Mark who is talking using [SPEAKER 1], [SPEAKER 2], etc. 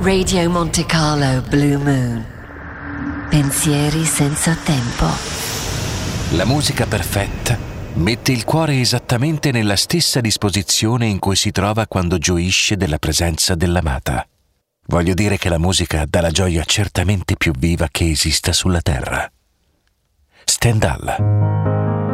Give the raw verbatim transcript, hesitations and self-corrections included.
[SPEAKER 1] Radio Monte Carlo Blue Moon. Pensieri senza tempo.
[SPEAKER 2] La musica perfetta mette il cuore esattamente nella stessa disposizione in cui si trova quando gioisce della presenza dell'amata. Voglio dire che la musica dà la gioia certamente più viva che esista sulla terra. Stendhal.